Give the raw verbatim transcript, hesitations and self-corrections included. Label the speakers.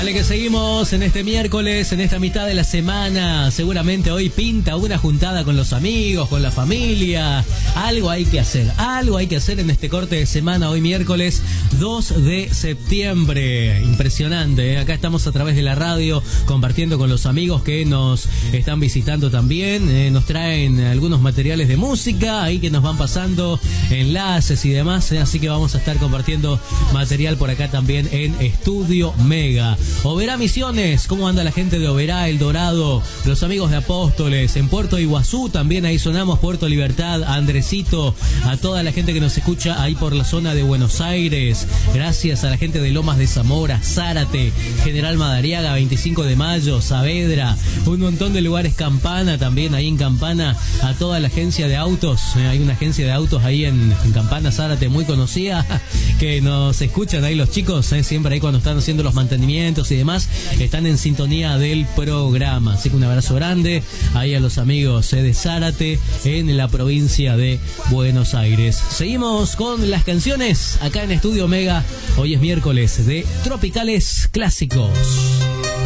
Speaker 1: Dale que seguimos en este miércoles, en esta mitad de la semana. Seguramente hoy pinta una juntada con los amigos, con la familia. Algo hay que hacer, algo hay que hacer en este corte de semana, hoy miércoles dos de septiembre. Impresionante, ¿eh? Acá estamos a través de la radio compartiendo con los amigos que nos están visitando también. Eh, nos traen algunos materiales de música ahí que nos van pasando, enlaces y demás, ¿eh? Así que vamos a estar compartiendo material por acá también en Estudio Mega. Oberá Misiones, ¿cómo anda la gente de Oberá, El Dorado, los amigos de Apóstoles? En Puerto Iguazú también, ahí sonamos, Puerto Libertad, a Andresito, a toda la gente que nos escucha ahí por la zona de Buenos Aires. Gracias a la gente de Lomas de Zamora, Zárate, General Madariaga, veinticinco de mayo, Saavedra, un montón de lugares. Campana también, ahí en Campana, a toda la agencia de autos. Eh, hay una agencia de autos ahí en, en Campana, Zárate, muy conocida, que nos escuchan ahí los chicos, eh, siempre ahí cuando están haciendo los mantenimientos y demás, están en sintonía del programa. Así que un abrazo grande ahí a los amigos eh, de Zárate, en la provincia de Buenos Aires. Seguimos con las canciones acá en Estudio Mega. Hoy es miércoles de Tropicales Clásicos.